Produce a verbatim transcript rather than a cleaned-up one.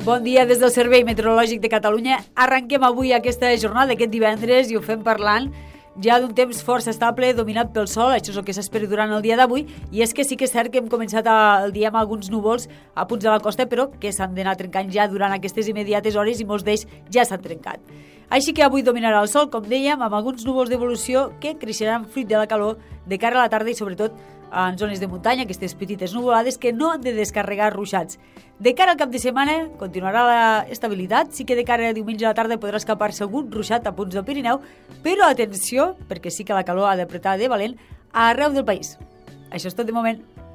Bon dia des del Servei Meteorològic de Catalunya. Arrenquem avui aquesta jornada d'aquest divendres i ho fem parlant ja d'un temps força estable, dominat pel sol. Això és el que s'espera durant el dia d'avui, i és que sí que és cert que hem començat el dia amb alguns núvols a punts de la costa, però que s'han d'anar trencant ja durant aquestes immediates hores, i molts d'ells ja s'han trencat. Així que avui dominarà el sol, com dèiem, amb alguns núvols d'evolució que creixeran fruit de la calor de cara a la tarda, i sobretot en zones de muntanya, aquestes petites nuvolades que no han de descarregar ruixats. De cara al cap de setmana continuarà la estabilitat, sí que de cara a diumenge a la tarda podrà escapar-se algun ruixat a punts del Pirineu, però atenció, perquè sí que la calor ha d'apretar de valent arreu del país. Això és tot de moment.